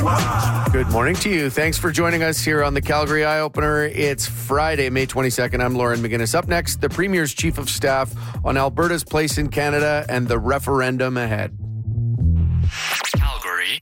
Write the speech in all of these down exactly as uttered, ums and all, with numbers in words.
Good morning to you. Thanks for joining us here on the Calgary Eye Opener. It's Friday, May twenty-second. I'm Lauren McGinnis. Up next, the Premier's Chief of Staff on Alberta's place in Canada and the referendum ahead. Calgary.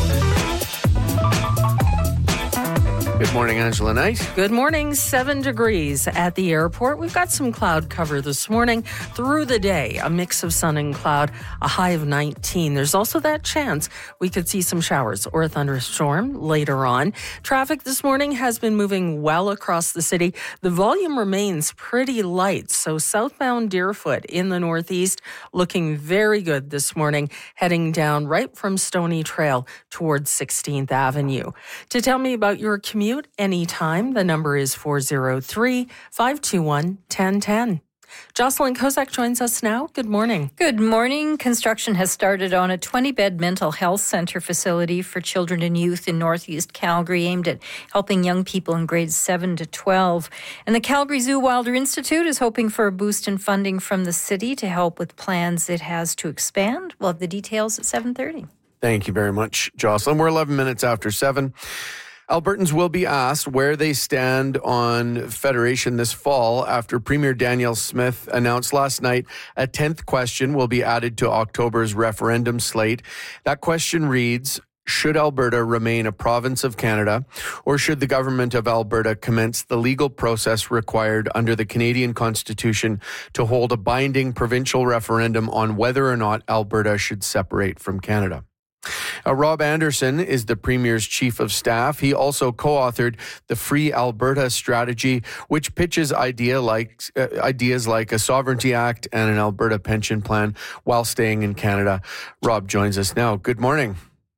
Good morning, Angela Knight. Good morning. Seven degrees at the airport. We've got some cloud cover this morning. Through the day, a mix of sun and cloud, a high of nineteen. There's also that chance we could see some showers or a thunderstorm later on. Traffic this morning has been moving well across the city. The volume remains pretty light, so southbound Deerfoot in the northeast looking very good this morning, heading down right from Stony Trail towards sixteenth Avenue. To tell me about your commute anytime, the number is four oh three, five two one, one oh one oh. Jocelyn Kozak joins us now. Good morning. Good morning. Construction has started on a twenty-bed mental health center facility for children and youth in Northeast Calgary, aimed at helping young people in grades seven to twelve. And the Calgary Zoo Wilder Institute is hoping for a boost in funding from the city to help with plans it has to expand. We'll have the details at seven thirty. Thank you very much, Jocelyn. We're eleven minutes after seven. Albertans will be asked where they stand on federation this fall after Premier Danielle Smith announced last night a tenth question will be added to October's referendum slate. That question reads, should Alberta remain a province of Canada, or should the government of Alberta commence the legal process required under the Canadian Constitution to hold a binding provincial referendum on whether or not Alberta should separate from Canada? Uh, Rob Anderson is the Premier's Chief of Staff. He also co-authored the Free Alberta Strategy, which pitches idea like, uh, ideas like a Sovereignty Act and an Alberta pension plan while staying in Canada. Rob joins us now. Good morning.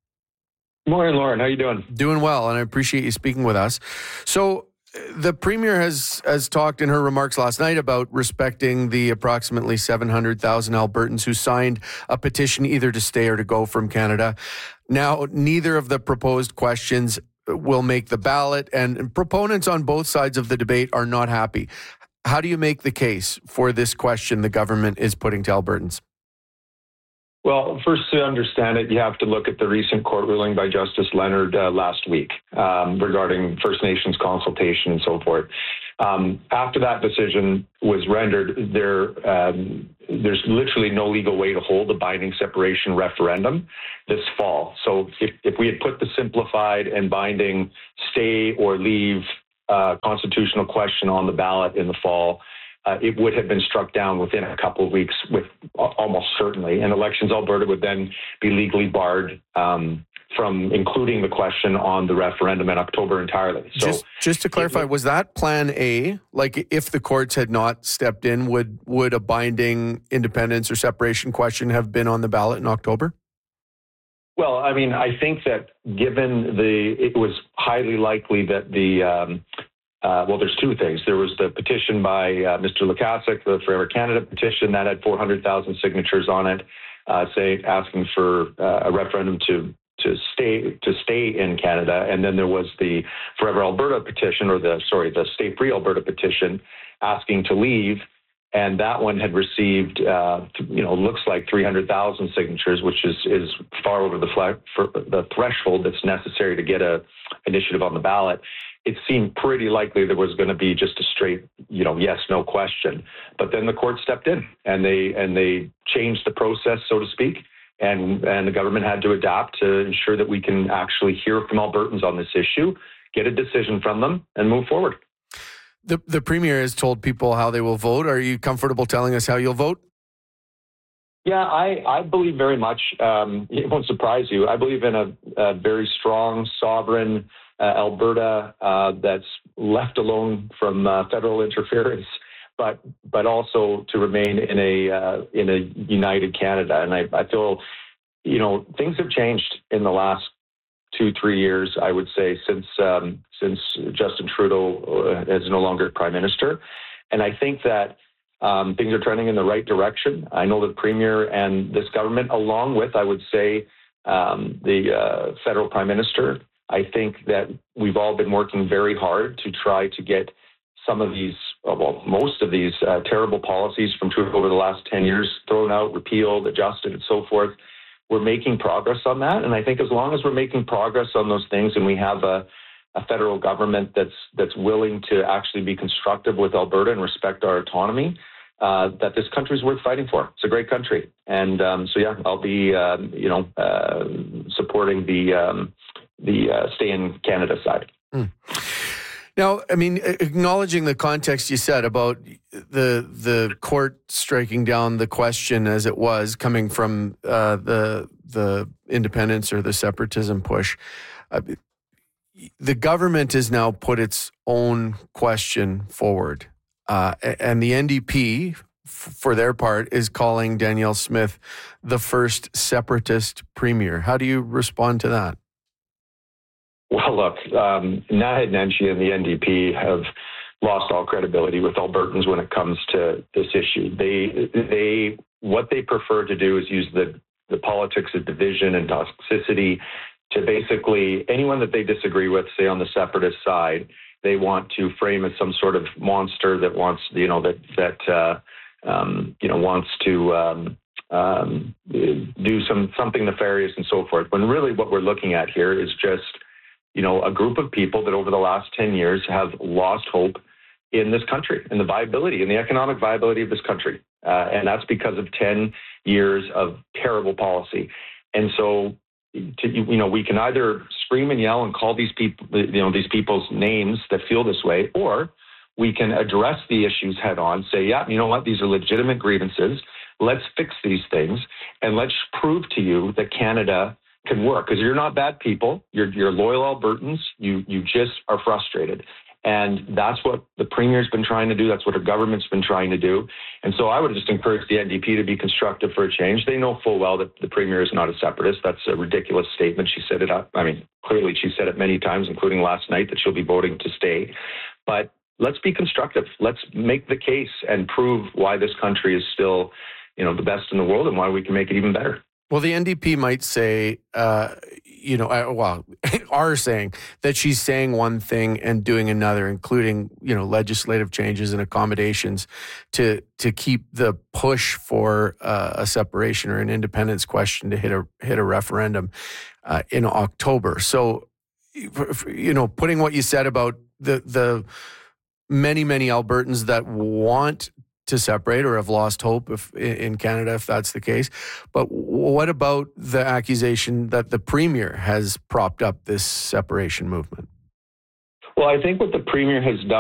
Good morning, Lauren. How are you doing? Doing well, and I appreciate you speaking with us. So, the Premier has, has talked in her remarks last night about respecting the approximately seven hundred thousand Albertans who signed a petition either to stay or to go from Canada. Now, neither of the proposed questions will make the ballot, and proponents on both sides of the debate are not happy. How do you make the case for this question the government is putting to Albertans? Well, first, to understand it, you have to look at the recent court ruling by Justice Leonard uh, last week um, regarding First Nations consultation and so forth. Um, after that decision was rendered, there um, there's literally no legal way to hold a binding separation referendum this fall. So if, if we had put the simplified and binding stay or leave uh, constitutional question on the ballot in the fall, Uh, it would have been struck down within a couple of weeks, with uh, almost certainly. And Elections Alberta would then be legally barred um, from including the question on the referendum in October entirely. So, just, just to clarify, was that Plan A? Like, if the courts had not stepped in, would would a binding independence or separation question have been on the ballot in October? Well, I mean, I think that given the, it was highly likely that the. Um, Uh, well, there's two things. There was the petition by uh, Mister Lukaszuk, the Forever Canada petition that had four hundred thousand signatures on it, uh, say asking for uh, a referendum to to stay to stay in Canada, and then there was the Forever Alberta petition, or the sorry, the Stay Free Alberta petition, asking to leave, and that one had received, uh, you know, looks like three hundred thousand signatures, which is is far over the flag, for the threshold that's necessary to get a initiative on the ballot. It seemed pretty likely there was going to be just a straight, you know, yes, no question. But then the court stepped in and they and they changed the process, so to speak. And, and the government had to adapt to ensure that we can actually hear from Albertans on this issue, get a decision from them, and move forward. The, the Premier has told people how they will vote. Are you comfortable telling us how you'll vote? Yeah, I, I believe very much, um, it won't surprise you, I believe in a, a very strong, sovereign uh, Alberta uh, that's left alone from uh, federal interference, but but also to remain in a uh, in a united Canada. And I, I feel, you know, things have changed in the last two, three years, I would say, since um, since Justin Trudeau is no longer Prime Minister. And I think that Um, things are trending in the right direction. I know the Premier and this government, along with, I would say, um, the uh, federal Prime Minister, I think that we've all been working very hard to try to get some of these, well, most of these uh, terrible policies from Trudeau over the last ten years thrown out, repealed, adjusted, and so forth. we're making progress on that. And I think as long as we're making progress on those things and we have a, a federal government that's that's willing to actually be constructive with Alberta and respect our autonomy, uh, that this country is worth fighting for. It's a great country. And um, so, yeah, I'll be, um, you know, uh, supporting the, um, the uh, Stay in Canada side. Mm. Now, I mean, acknowledging the context you said about the the court striking down the question as it was coming from uh, the the independence or the separatism push, uh, the government has now put its own question forward, uh, and the N D P, f- for their part, is calling Danielle Smith the first separatist premier. How do you respond to that? Well, look, um, Naheed Nenshi and the N D P have lost all credibility with Albertans when it comes to this issue. They, they, what they prefer to do is use the, the politics of division and toxicity to basically anyone that they disagree with, say on the separatist side, they want to frame as some sort of monster that wants, you know, that that uh, um, you know wants to um, um, do some something nefarious and so forth. When really what we're looking at here is just, you know, a group of people that over the last ten years have lost hope in this country and the viability and the economic viability of this country. Uh, and that's because of ten years of terrible policy. And so, to, you know, we can either scream and yell and call these people, you know, these people's names that feel this way, or we can address the issues head on, say, yeah, you know what, these are legitimate grievances. Let's fix these things and let's prove to you that Canada can work, because you're not bad people. You're you're loyal Albertans. You you just are frustrated, and that's what the Premier's been trying to do. That's what her government's been trying to do. And so I would just encourage the N D P to be constructive for a change. They know full well that the Premier is not a separatist. That's a ridiculous statement. She said it up. I mean, clearly she said it many times, including last night, that she'll be voting to stay. But let's be constructive. Let's make the case and prove why this country is still, you know, the best in the world and why we can make it even better. Well, the N D P might say, uh, you know, uh, well, are saying that she's saying one thing and doing another, including, you know, legislative changes and accommodations to to keep the push for uh, a separation or an independence question to hit a hit a referendum uh, in October. So, you know, putting what you said about the the many many Albertans that want to separate or have lost hope if in Canada, if that's the case. But what about the accusation that the Premier has propped up this separation movement? Well, I think what the Premier has done